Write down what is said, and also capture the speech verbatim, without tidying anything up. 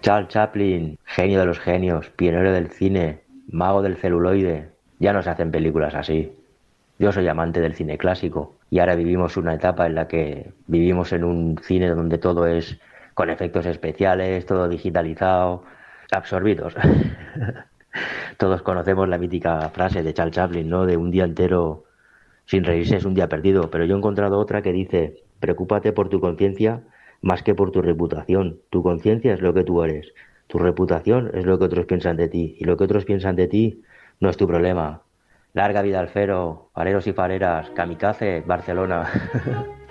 Charles Chaplin, genio de los genios, pionero del cine, mago del celuloide. Ya no se hacen películas así. Yo soy amante del cine clásico y ahora vivimos una etapa en la que vivimos en un cine donde todo es con efectos especiales, todo digitalizado, absorbidos. Todos conocemos la mítica frase de Charles Chaplin, ¿no? De un día entero sin reírse es un día perdido, pero yo he encontrado otra que dice, preocúpate por tu conciencia más que por tu reputación. Tu conciencia es lo que tú eres, tu reputación es lo que otros piensan de ti, y lo que otros piensan de ti no es tu problema. Larga vida al fero, fareros y fareras, kamikaze, Barcelona.